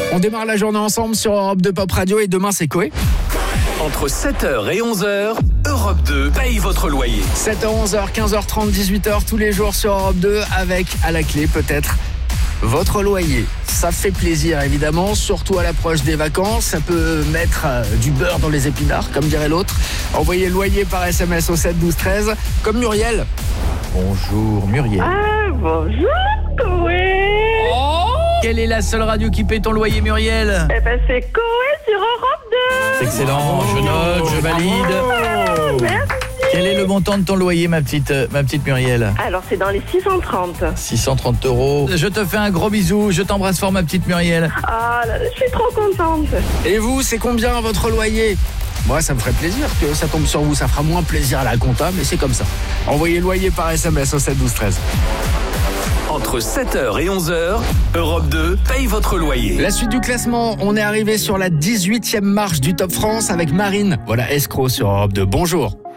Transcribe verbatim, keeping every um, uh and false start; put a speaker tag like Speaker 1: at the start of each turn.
Speaker 1: On démarre la journée ensemble sur Europe deux Pop Radio et demain c'est Coé.
Speaker 2: Entre sept heures et onze heures, Europe deux paye votre loyer.
Speaker 1: sept heures, onze heures, quinze heures trente, dix-huit heures tous les jours sur Europe deux avec à la clé peut-être votre loyer. Ça fait plaisir évidemment, surtout à l'approche des vacances. Ça peut mettre euh, du beurre dans les épinards, comme dirait l'autre. Envoyez loyer par S M S au sept douze treize, comme Muriel.
Speaker 3: Bonjour Muriel.
Speaker 4: Ah, bonjour, Coé.
Speaker 3: Oh, quelle est la seule radio qui paie ton loyer, Muriel?
Speaker 4: Eh ben, c'est Coé sur Europe deux.
Speaker 3: Excellent, je note, je valide.
Speaker 4: Ah, merci.
Speaker 3: Quel est le montant de ton loyer, ma petite, ma petite Muriel?
Speaker 4: Alors, c'est dans les six cent trente.
Speaker 3: six cent trente euros. Je te fais un gros bisou, je t'embrasse fort, ma petite Muriel.
Speaker 4: Ah, là, je suis trop contente.
Speaker 1: Et vous, c'est combien votre loyer? Moi, ça me ferait plaisir que ça tombe sur vous. Ça fera moins plaisir à la compta, mais c'est comme ça. Envoyez loyer par S M S au sept douze treize.
Speaker 2: Entre sept heures et onze heures, Europe deux paye votre loyer.
Speaker 1: La suite du classement, on est arrivé sur la dix-huitième marche du Top France avec Marine. Voilà, escroc sur Europe deux. Bonjour.